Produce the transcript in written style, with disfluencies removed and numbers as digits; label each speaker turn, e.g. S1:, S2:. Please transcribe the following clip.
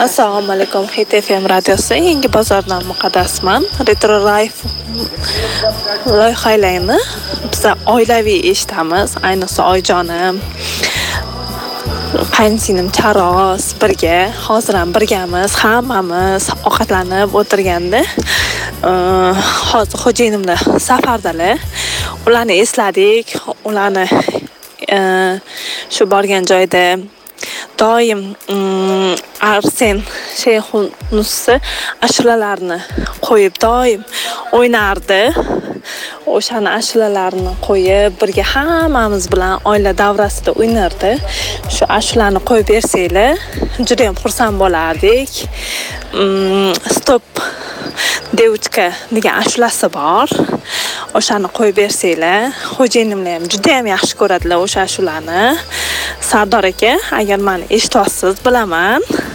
S1: Assalomu alaykum. Hit FM radiosi Yangi bozordan muqaddasman. Retro Life loyihalarni biz oilaviy eshitamiz. Ayniqsa oijonim, qayinsinim Charos birga, hozir ham birgamiz, hammamiz ovqatlanib o'tirganda hozir xo'jayinimni safardalar. Ularni esladik, ularni shu borgan joyda doim Arsen Shayxunussi ashulalarni qo'yib doim o'ynardi. O'shani ashulalarni qo'yib birga hammamiz bilan oila davrasida o'ynardi. Shu ashulani qo'yib bersanglar, juda ham xursand bo'lardik. Stop Devchka degan ashulasi bor. O'shani qo'yib bersanglar, xo'jayinimlar ham juda ham yaxshi ko'radilar o'sha ashulani. Sardor aka, agar meni eshityapsiz bilaman.